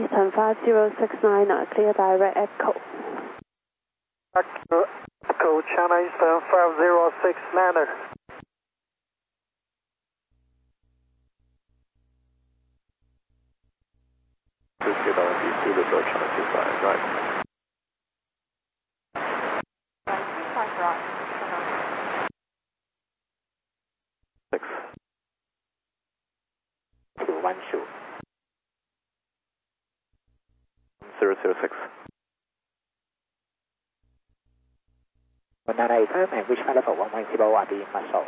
Western 5069, clear direct echo. Echo, China Eastern 5069. Please get on the Zulu China 25, right. Right. 6. 212. 006. 198 firm and reach level 110 RD muscle.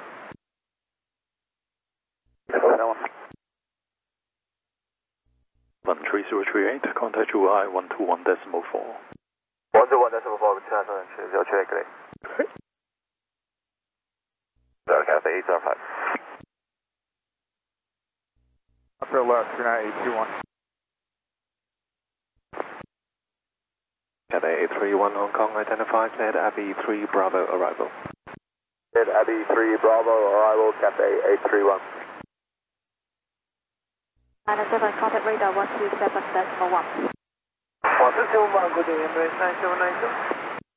13038, contact UI 121.4. 121.4, China Southern 028, great. Cathay 805. Upper left, 821. Cathay 831 Hong Kong, identified at Abbey 3 Bravo arrival. At Abbey 3 Bravo arrival, Cathay 831. China 7, contact radar 127.1. 127, good day, Embrace 9792.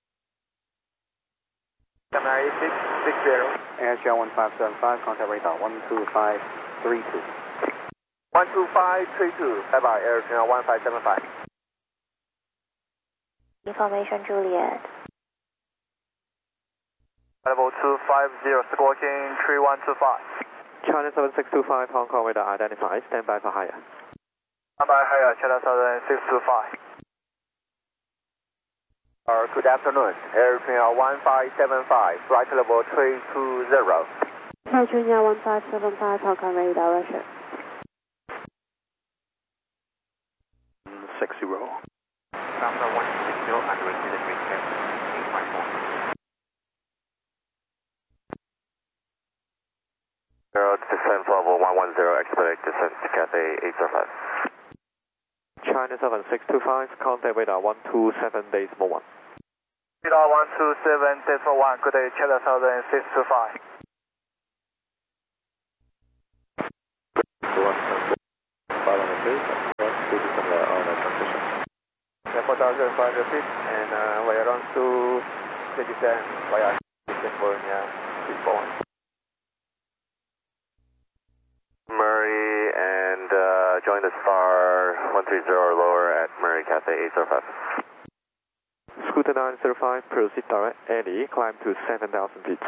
Canary 660. ASL 1575, contact radar 12532. 12532, bye bye, Air China 1575. Information Juliet. Level 250, squawking 3125. China 7625 Hong Kong radar identified, stand by for higher. Stand by higher, China Southern 625. Good afternoon, Air China 1575, flight level 320. Air China 1575, Hong Kong radar, Russia. 60. Number 160, underrated return 854. Descent level 110, expedite descent to Cathay 805. China 7625, contact radar 127.1. Radar 127.1, good day, China Southern 625. Airport 1500 feet and we're on to the descent via California 341. Murray and join the star 130 or lower at Murray Cathay 805. Scooter 905, proceed direct, Eddie, climb to 7,000 feet.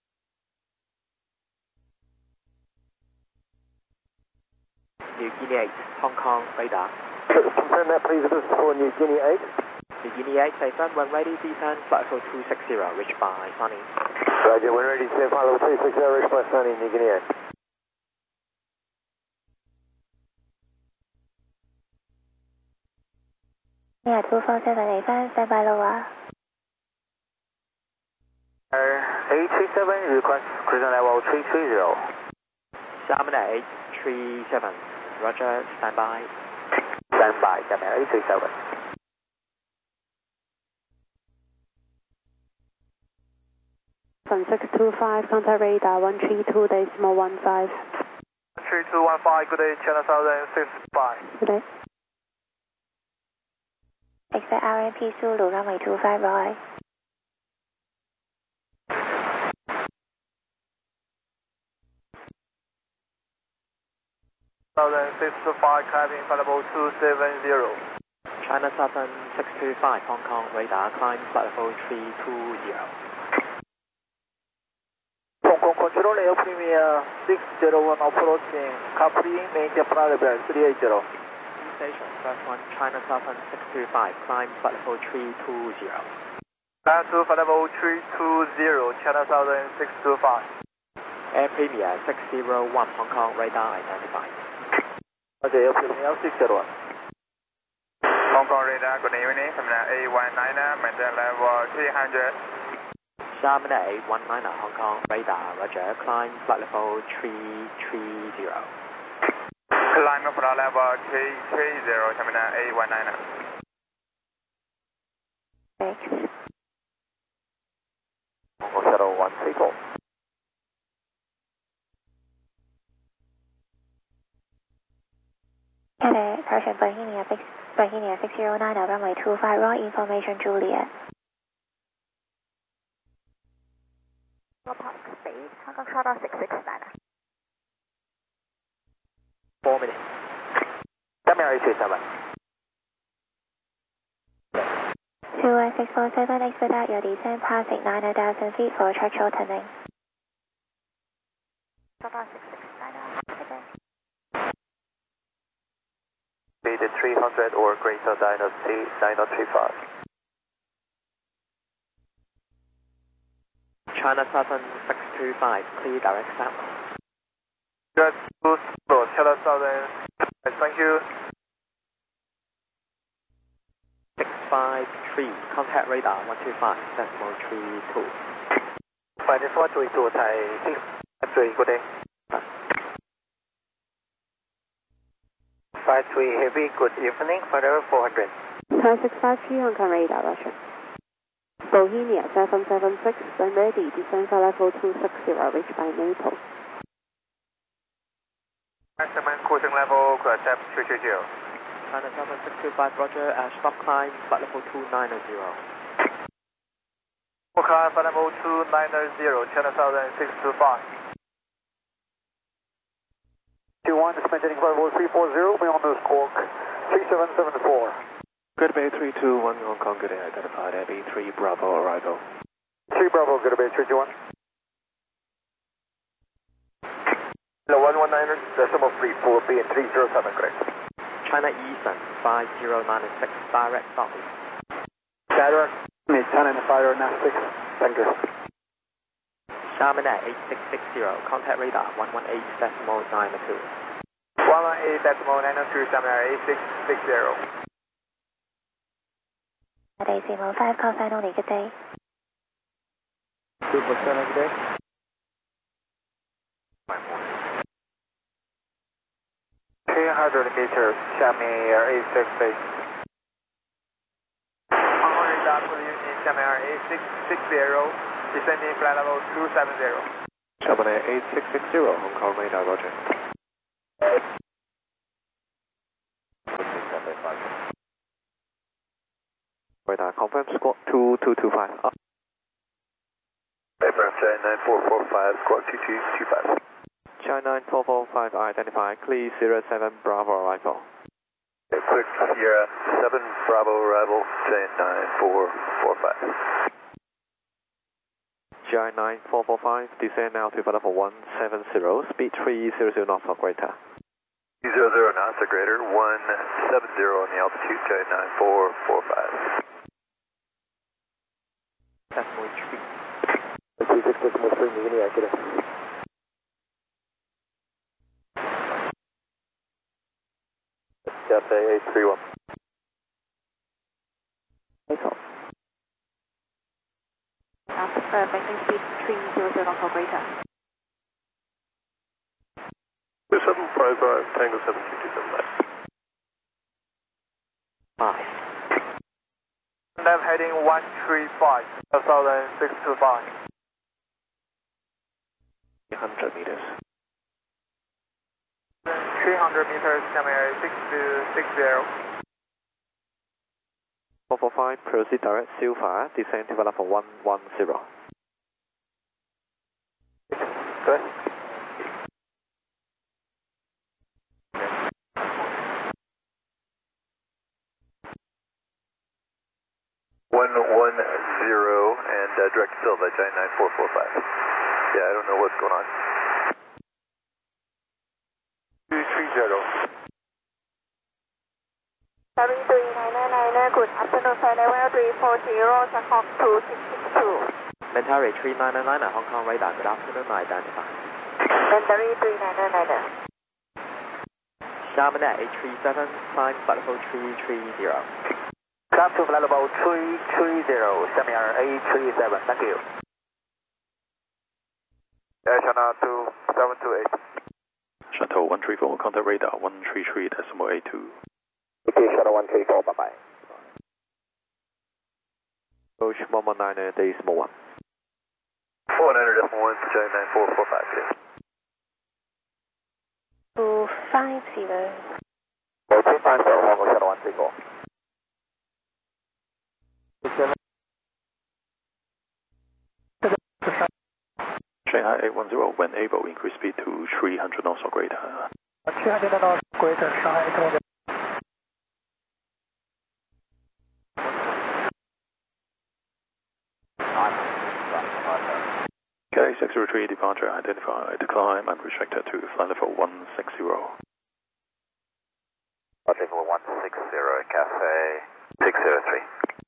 New Guinea 8, Hong Kong radar. Confirm that please, this is for New Guinea 8. New Guinea 8, station when ready, descend flight level 260, reached by Sunny. Roger, when ready, descend flight level 260, reached by Sunny, New Guinea 8. Yeah, 24785, stand by lower. 837, request cruising level 330. Xiamen 837, roger, stand by. Stand by, Xiamen 837. From 625, contact radar 132.15. 3215, good day, China Southern 625. Good day. Expect RMP Zulu runway 25 right. Southern 625, climbing flight level 270. China Southern 625, Hong Kong radar, climb flight level 320. Hong Kong control, Air Premier 601 approaching, coupling, maintain flight level 380. Station, first one, China Southern 625, climb flight level 320. Climb to flight level 320, China Southern 625. Air Premier 601, Hong Kong radar identified. Okay, Air Premier 601. Hong Kong radar, good evening, Terminal A19, maintain level 300. Xiamen 819, Hong Kong radar, roger, climb flight level 330. Climb flight level 330, Terminal A19. Thanks. Hong Kong Shuttle 134. Cathay, Persian Bohemia 609 at runway 25, raw information Juliet. Park speed, Hong Kong Shuttle 669. 4 minutes. Samair 837. 21647, expedite your descent passing 9,000 feet for track shortening. Shuttle 669, good day. Speed 300 or greater, Dino 35. China Southern 625, clear direct south. Good, slow, China Southern, thank you. 653, contact radar 125, decimal 32. Minus 132, Thai 653, good day. 53 Heavy, good evening, Federal 400. Thai 653 Hong Kong radar, Russia. Bohemia 776, when ready, descend for level 260, reached by Naples. Maximum cruising level, accept 330. China Southern 625, roger, stop climb, flight level 290. Climb flight level 290, China Southern 625. 21 is maintaining flight level 340, beyond the squawk 3774. Good Bay 321 Hong Kong, good day, identified Abbey 3 Bravo arrival. 3 Bravo, good Bay 321. 119, decimal 34, B and 307, correct. China Eastern 5096, direct southeast. Direct, China Fighter 96, thank you. Xiamen 8660, contact radar 118.92. 118.92, Xiamen 8660. Decimal 5, call sign only, good day. 2%, good day. 300 meters, Xiamen 868. Hong Kong radar, good evening, Xiamen 8660, descending flight level 270. Xiamen 8660 Hong Kong radar, roger. Radar confirm, squawk 2225. Up. Aircraft China 9445, squawk 2225. China 9445, identify, clear 07 Bravo arrival. Quick Sierra 7 Bravo arrival, China 9445. GI 9445, descend now to level 170, speed 300 knots or greater. 200 knots or greater, 170 on the altitude, China 9445. Decimal 3. 26 decimal 3, Mini, accurate. Cathay 831. April. Maintain speed 300 knots or greater. 2755, Tango 7227. 5. Nav heading 135, 625. 300 meters. 300 meters, Xiamen 6260. 445, proceed direct, Silva, descend to level 110. Good. And direct Silva, China 9445. Yeah, I don't know what's going on. 230. 33999, good afternoon, flight level 340, Hong 2662. Mentari 3999, Hong Kong radar, good afternoon, identify. Mentari 3999. Xiamen 837, climb flight level 330. Climb to flight level 330, Xiamen 837, thank you. Air China 2728. Shuttle 134, contact radar 133.82. Okay, Shuttle 134, bye-bye. Approach 119, decimal 1. 400.1, China 9445. 250. 34. Shanghai 810, when able, increase speed to 300 knots or greater. 300 knots greater, Shanghai 810. Okay, 603 departure identified. Climb unrestricted to flight level 160. Flight level 160, Cathay 603.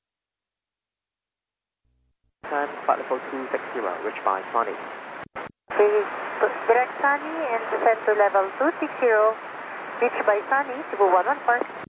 And flight level 260, reached by Sunny. Direct Sunny and descend to level 260, reached by Sunny, Cebu 114.